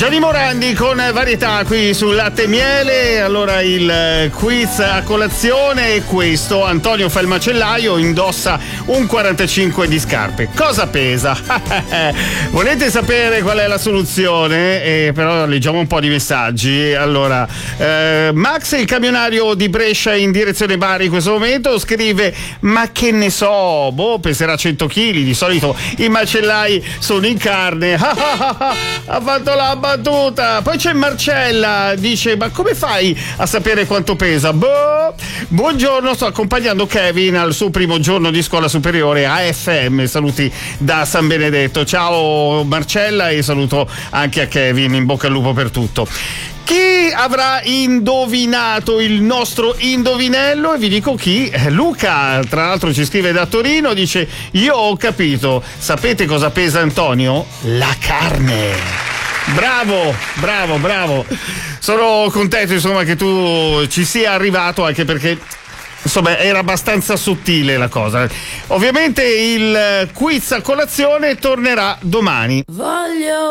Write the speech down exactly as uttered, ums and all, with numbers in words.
Gianni Morandi con varietà qui sul Latte e Miele. Allora il quiz a colazione è questo: Antonio fa il macellaio, indossa un quarantacinque di scarpe. Cosa pesa? Volete sapere qual è la soluzione? Eh, però leggiamo un po' di messaggi. Allora eh, Max, il camionario di Brescia in direzione Bari in questo momento, scrive: ma che ne so, boh, peserà cento chili, di solito i macellai sono in carne. Ha fatto la battuta. Poi c'è Marcella, dice: ma come fai a sapere quanto pesa? Boh. Buongiorno, sto accompagnando Kevin al suo primo giorno di scuola superiore a F M. Saluti da San Benedetto. Ciao Marcella, e saluto anche a Kevin, in bocca al lupo per tutto. Chi avrà indovinato il nostro indovinello? E vi dico chi. Luca, tra l'altro, ci scrive da Torino, dice: io ho capito. Sapete cosa pesa, Antonio? La carne. Bravo, bravo, bravo. Sono contento, insomma, che tu ci sia arrivato, anche perché, insomma, era abbastanza sottile la cosa. Ovviamente il quiz a colazione tornerà domani. Voglio